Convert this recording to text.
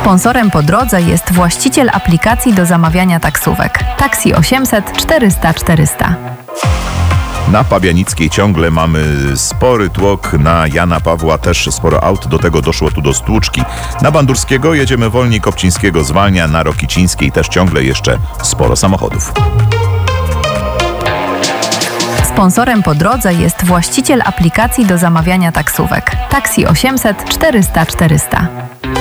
Sponsorem po drodze jest właściciel aplikacji do zamawiania taksówek Taxi 800 400 400. Na Pabianickiej ciągle mamy spory tłok, na Jana Pawła też sporo aut, do tego doszło tu do stłuczki. Na Bandurskiego jedziemy wolniej, Kopcińskiego zwalnia, na Rokicińskiej też ciągle jeszcze sporo samochodów. Sponsorem po drodze jest właściciel aplikacji do zamawiania taksówek Taxi 800 400 400.